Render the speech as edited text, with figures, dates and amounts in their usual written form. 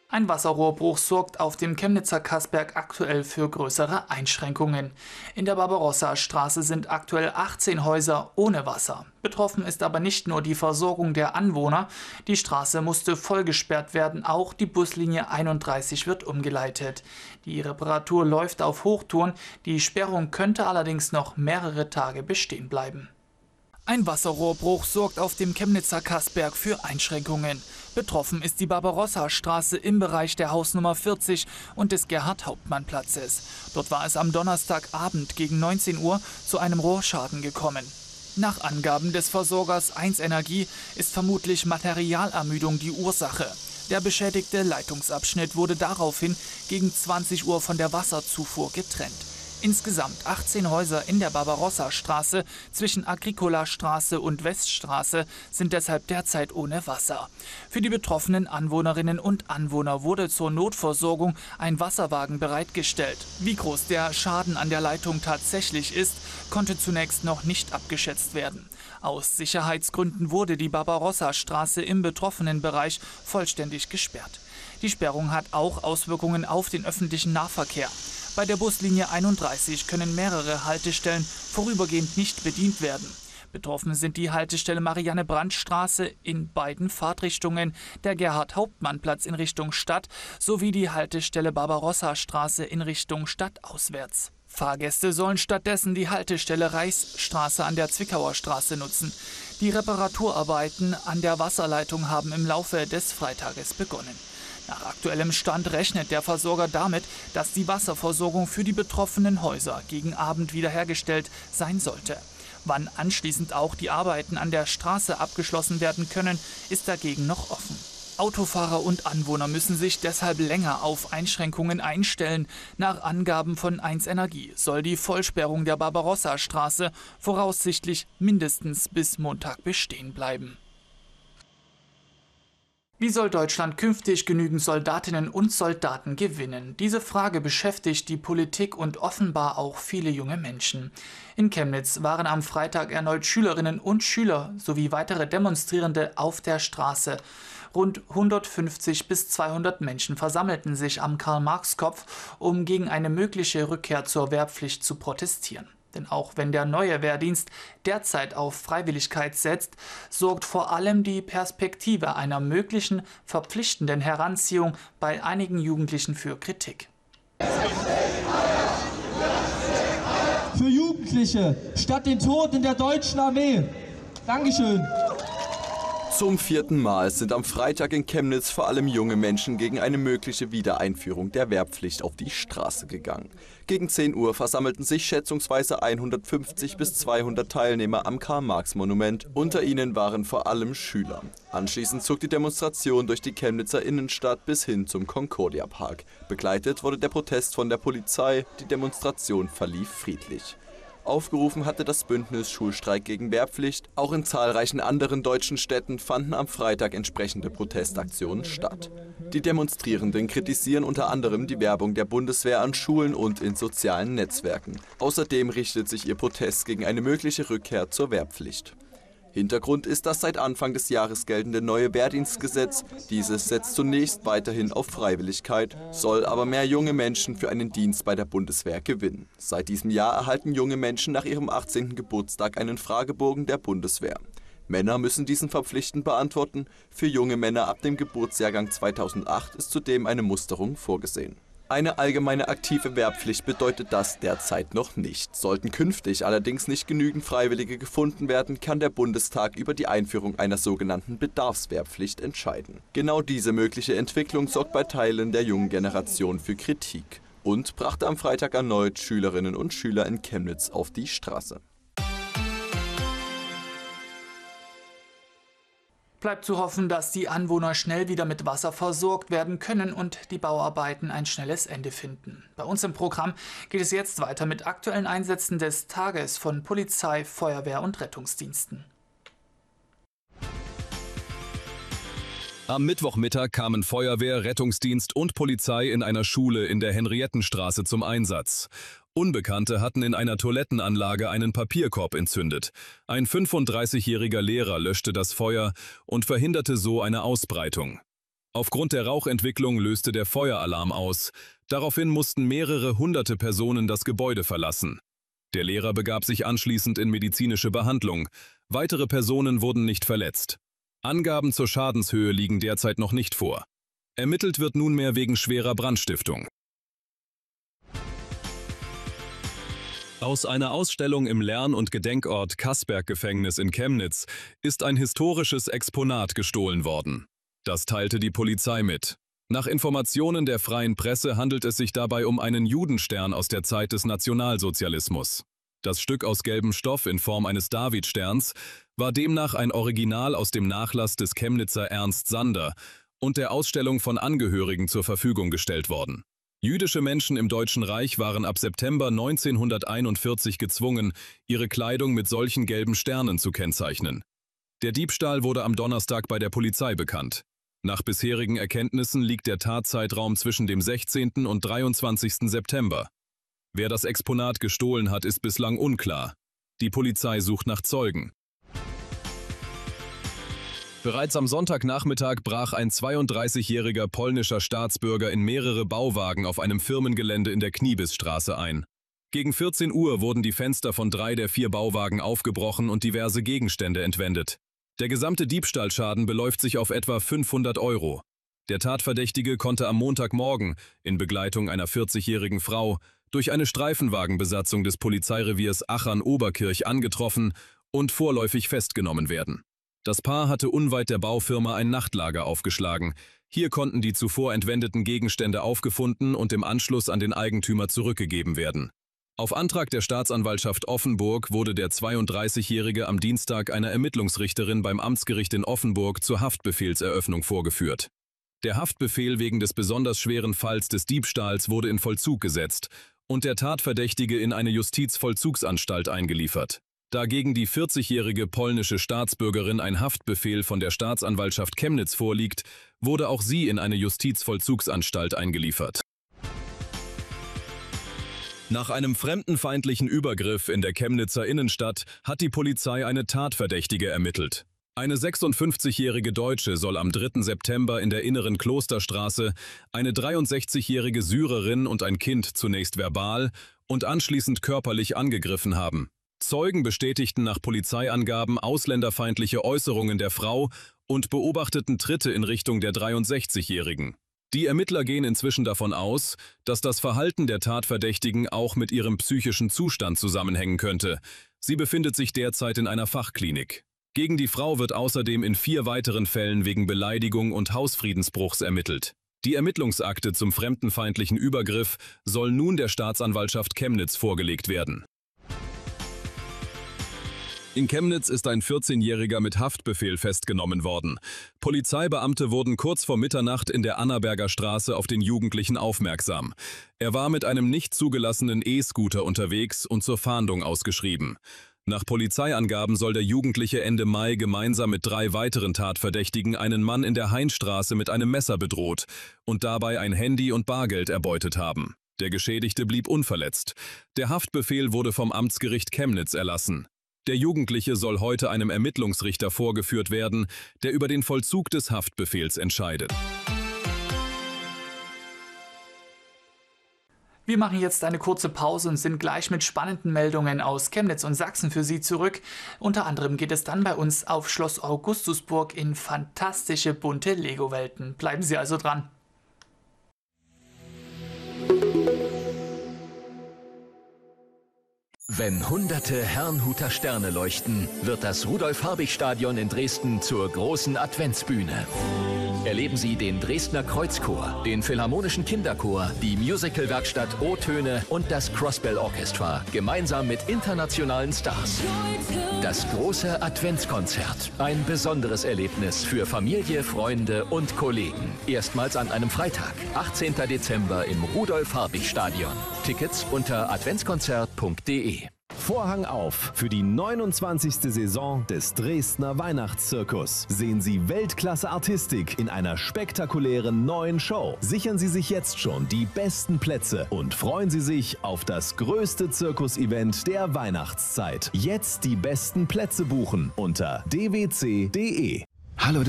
Ein Wasserrohrbruch sorgt auf dem Chemnitzer Kassberg aktuell für größere Einschränkungen. In der Barbarossa-Straße sind aktuell 18 Häuser ohne Wasser. Betroffen ist aber nicht nur die Versorgung der Anwohner. Die Straße musste vollgesperrt werden, auch die Buslinie 31 wird umgeleitet. Die Reparatur läuft auf Hochtouren, die Sperrung könnte allerdings noch mehrere Tage bestehen bleiben. Ein Wasserrohrbruch sorgt auf dem Chemnitzer Kassberg für Einschränkungen. Betroffen ist die Barbarossa-Straße im Bereich der Hausnummer 40 und des Gerhard-Hauptmann-Platzes. Dort war es am Donnerstagabend gegen 19 Uhr zu einem Rohrschaden gekommen. Nach Angaben des Versorgers 1 Energie ist vermutlich Materialermüdung die Ursache. Der beschädigte Leitungsabschnitt wurde daraufhin gegen 20 Uhr von der Wasserzufuhr getrennt. Insgesamt 18 Häuser in der Barbarossa-Straße zwischen Agricola-Straße und Weststraße sind deshalb derzeit ohne Wasser. Für die betroffenen Anwohnerinnen und Anwohner wurde zur Notversorgung ein Wasserwagen bereitgestellt. Wie groß der Schaden an der Leitung tatsächlich ist, konnte zunächst noch nicht abgeschätzt werden. Aus Sicherheitsgründen wurde die Barbarossa-Straße im betroffenen Bereich vollständig gesperrt. Die Sperrung hat auch Auswirkungen auf den öffentlichen Nahverkehr. Bei der Buslinie 31 können mehrere Haltestellen vorübergehend nicht bedient werden. Betroffen sind die Haltestelle Marianne-Brandt-Straße in beiden Fahrtrichtungen, der Gerhard-Hauptmann-Platz in Richtung Stadt sowie die Haltestelle Barbarossa-Straße in Richtung Stadt auswärts. Fahrgäste sollen stattdessen die Haltestelle Reichsstraße an der Zwickauer Straße nutzen. Die Reparaturarbeiten an der Wasserleitung haben im Laufe des Freitages begonnen. Nach aktuellem Stand rechnet der Versorger damit, dass die Wasserversorgung für die betroffenen Häuser gegen Abend wiederhergestellt sein sollte. Wann anschließend auch die Arbeiten an der Straße abgeschlossen werden können, ist dagegen noch offen. Autofahrer und Anwohner müssen sich deshalb länger auf Einschränkungen einstellen. Nach Angaben von 1 Energie soll die Vollsperrung der Barbarossa-Straße voraussichtlich mindestens bis Montag bestehen bleiben. Wie soll Deutschland künftig genügend Soldatinnen und Soldaten gewinnen? Diese Frage beschäftigt die Politik und offenbar auch viele junge Menschen. In Chemnitz waren am Freitag erneut Schülerinnen und Schüler sowie weitere Demonstrierende auf der Straße. Rund 150 bis 200 Menschen versammelten sich am Karl-Marx-Kopf, um gegen eine mögliche Rückkehr zur Wehrpflicht zu protestieren. Denn auch wenn der neue Wehrdienst derzeit auf Freiwilligkeit setzt, sorgt vor allem die Perspektive einer möglichen verpflichtenden Heranziehung bei einigen Jugendlichen für Kritik. Für Jugendliche statt den Tod in der deutschen Armee. Dankeschön. Zum 4. Mal sind am Freitag in Chemnitz vor allem junge Menschen gegen eine mögliche Wiedereinführung der Wehrpflicht auf die Straße gegangen. Gegen 10 Uhr versammelten sich schätzungsweise 150 bis 200 Teilnehmer am Karl-Marx-Monument. Unter ihnen waren vor allem Schüler. Anschließend zog die Demonstration durch die Chemnitzer Innenstadt bis hin zum Concordia-Park. Begleitet wurde der Protest von der Polizei. Die Demonstration verlief friedlich. Aufgerufen hatte das Bündnis Schulstreik gegen Wehrpflicht. Auch in zahlreichen anderen deutschen Städten fanden am Freitag entsprechende Protestaktionen statt. Die Demonstrierenden kritisieren unter anderem die Werbung der Bundeswehr an Schulen und in sozialen Netzwerken. Außerdem richtet sich ihr Protest gegen eine mögliche Rückkehr zur Wehrpflicht. Hintergrund ist das seit Anfang des Jahres geltende neue Wehrdienstgesetz. Dieses setzt zunächst weiterhin auf Freiwilligkeit, soll aber mehr junge Menschen für einen Dienst bei der Bundeswehr gewinnen. Seit diesem Jahr erhalten junge Menschen nach ihrem 18. Geburtstag einen Fragebogen der Bundeswehr. Männer müssen diesen verpflichtend beantworten. Für junge Männer ab dem Geburtsjahrgang 2008 ist zudem eine Musterung vorgesehen. Eine allgemeine aktive Wehrpflicht bedeutet das derzeit noch nicht. Sollten künftig allerdings nicht genügend Freiwillige gefunden werden, kann der Bundestag über die Einführung einer sogenannten Bedarfswehrpflicht entscheiden. Genau diese mögliche Entwicklung sorgt bei Teilen der jungen Generation für Kritik und brachte am Freitag erneut Schülerinnen und Schüler in Chemnitz auf die Straße. Bleibt zu hoffen, dass die Anwohner schnell wieder mit Wasser versorgt werden können und die Bauarbeiten ein schnelles Ende finden. Bei uns im Programm geht es jetzt weiter mit aktuellen Einsätzen des Tages von Polizei, Feuerwehr und Rettungsdiensten. Am Mittwochmittag kamen Feuerwehr, Rettungsdienst und Polizei in einer Schule in der Henriettenstraße zum Einsatz. Unbekannte hatten in einer Toilettenanlage einen Papierkorb entzündet. Ein 35-jähriger Lehrer löschte das Feuer und verhinderte so eine Ausbreitung. Aufgrund der Rauchentwicklung löste der Feueralarm aus. Daraufhin mussten mehrere hunderte Personen das Gebäude verlassen. Der Lehrer begab sich anschließend in medizinische Behandlung. Weitere Personen wurden nicht verletzt. Angaben zur Schadenshöhe liegen derzeit noch nicht vor. Ermittelt wird nunmehr wegen schwerer Brandstiftung. Aus einer Ausstellung im Lern- und Gedenkort Kasberg-Gefängnis in Chemnitz ist ein historisches Exponat gestohlen worden. Das teilte die Polizei mit. Nach Informationen der freien Presse handelt es sich dabei um einen Judenstern aus der Zeit des Nationalsozialismus. Das Stück aus gelbem Stoff in Form eines Davidsterns war demnach ein Original aus dem Nachlass des Chemnitzer Ernst Sander und der Ausstellung von Angehörigen zur Verfügung gestellt worden. Jüdische Menschen im Deutschen Reich waren ab September 1941 gezwungen, ihre Kleidung mit solchen gelben Sternen zu kennzeichnen. Der Diebstahl wurde am Donnerstag bei der Polizei bekannt. Nach bisherigen Erkenntnissen liegt der Tatzeitraum zwischen dem 16. und 23. September. Wer das Exponat gestohlen hat, ist bislang unklar. Die Polizei sucht nach Zeugen. Bereits am Sonntagnachmittag brach ein 32-jähriger polnischer Staatsbürger in mehrere Bauwagen auf einem Firmengelände in der Kniebisstraße ein. Gegen 14 Uhr wurden die Fenster von 3 der 4 Bauwagen aufgebrochen und diverse Gegenstände entwendet. Der gesamte Diebstahlschaden beläuft sich auf etwa 500 €. Der Tatverdächtige konnte am Montagmorgen in Begleitung einer 40-jährigen Frau durch eine Streifenwagenbesatzung des Polizeireviers Achern-Oberkirch angetroffen und vorläufig festgenommen werden. Das Paar hatte unweit der Baufirma ein Nachtlager aufgeschlagen. Hier konnten die zuvor entwendeten Gegenstände aufgefunden und im Anschluss an den Eigentümer zurückgegeben werden. Auf Antrag der Staatsanwaltschaft Offenburg wurde der 32-Jährige am Dienstag einer Ermittlungsrichterin beim Amtsgericht in Offenburg zur Haftbefehlseröffnung vorgeführt. Der Haftbefehl wegen des besonders schweren Falls des Diebstahls wurde in Vollzug gesetzt und der Tatverdächtige in eine Justizvollzugsanstalt eingeliefert. Da gegen die 40-jährige polnische Staatsbürgerin ein Haftbefehl von der Staatsanwaltschaft Chemnitz vorliegt, wurde auch sie in eine Justizvollzugsanstalt eingeliefert. Nach einem fremdenfeindlichen Übergriff in der Chemnitzer Innenstadt hat die Polizei eine Tatverdächtige ermittelt. Eine 56-jährige Deutsche soll am 3. September in der Inneren Klosterstraße eine 63-jährige Syrerin und ein Kind zunächst verbal und anschließend körperlich angegriffen haben. Zeugen bestätigten nach Polizeiangaben ausländerfeindliche Äußerungen der Frau und beobachteten Tritte in Richtung der 63-Jährigen. Die Ermittler gehen inzwischen davon aus, dass das Verhalten der Tatverdächtigen auch mit ihrem psychischen Zustand zusammenhängen könnte. Sie befindet sich derzeit in einer Fachklinik. Gegen die Frau wird außerdem in 4 weiteren Fällen wegen Beleidigung und Hausfriedensbruchs ermittelt. Die Ermittlungsakte zum fremdenfeindlichen Übergriff soll nun der Staatsanwaltschaft Chemnitz vorgelegt werden. In Chemnitz ist ein 14-Jähriger mit Haftbefehl festgenommen worden. Polizeibeamte wurden kurz vor Mitternacht in der Annaberger Straße auf den Jugendlichen aufmerksam. Er war mit einem nicht zugelassenen E-Scooter unterwegs und zur Fahndung ausgeschrieben. Nach Polizeiangaben soll der Jugendliche Ende Mai gemeinsam mit 3 weiteren Tatverdächtigen einen Mann in der Heinstraße mit einem Messer bedroht und dabei ein Handy und Bargeld erbeutet haben. Der Geschädigte blieb unverletzt. Der Haftbefehl wurde vom Amtsgericht Chemnitz erlassen. Der Jugendliche soll heute einem Ermittlungsrichter vorgeführt werden, der über den Vollzug des Haftbefehls entscheidet. Wir machen jetzt eine kurze Pause und sind gleich mit spannenden Meldungen aus Chemnitz und Sachsen für Sie zurück. Unter anderem geht es dann bei uns auf Schloss Augustusburg in fantastische bunte Lego-Welten. Bleiben Sie also dran. Wenn hunderte Herrnhuter Sterne leuchten, wird das Rudolf-Habich-Stadion in Dresden zur großen Adventsbühne. Erleben Sie den Dresdner Kreuzchor, den Philharmonischen Kinderchor, die Musicalwerkstatt O-Töne und das Crossbell Orchestra, gemeinsam mit internationalen Stars. Das große Adventskonzert, ein besonderes Erlebnis für Familie, Freunde und Kollegen. Erstmals an einem Freitag, 18. Dezember im Rudolf-Habich-Stadion. Tickets unter adventskonzert.de. Vorhang auf für die 29. Saison des Dresdner Weihnachtszirkus. Sehen Sie Weltklasse-Artistik in einer spektakulären neuen Show. Sichern Sie sich jetzt schon die besten Plätze und freuen Sie sich auf das größte Zirkus-Event der Weihnachtszeit. Jetzt die besten Plätze buchen unter dwc.de. Hallo